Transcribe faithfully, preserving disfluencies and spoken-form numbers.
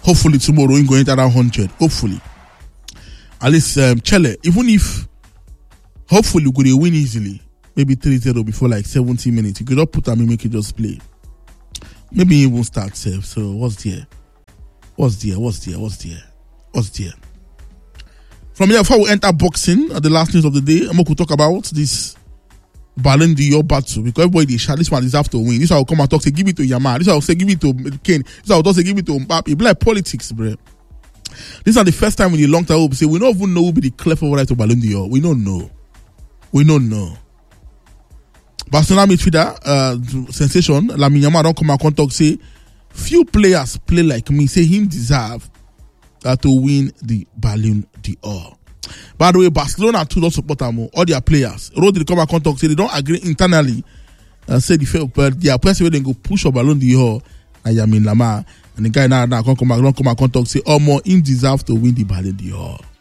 hopefully tomorrow he's going to enter that one hundred. Hopefully. At least um, Chelle, even if hopefully we could win easily, maybe three zero before like seventy minutes, you could not put him and make it just play. Maybe he won't start safe. So what's there? What's there? What's there? What's there? What's there? From here, before we enter boxing, uh, the last news of the day, I'm going to talk about this Ballon d'Or battle, because everybody shout this one deserves to win. This one will come and talk, say give it to Yamal. This one will say give it to Kane. This one will talk, say give it to Mbappe. It be like politics, bro. This is the first time in a long time we'll say we don't even know who will be the clear favorite to Ballon d'Or. We don't know. We don't know. Barcelona midfielder, uh, sensation, Lamine Yamal don't come and talk, say few players play like me, say him deserve uh, to win the Ballon d'Or. By the way, Barcelona too don't support them, all their players. Rodri come and talk, say they don't agree internally. Uh, say the but their person where they go push a Ballon d'Or, and Yamin Lamar, and the guy now now come come and come and talk, say oh more him deserve to win the Ballon d'Or.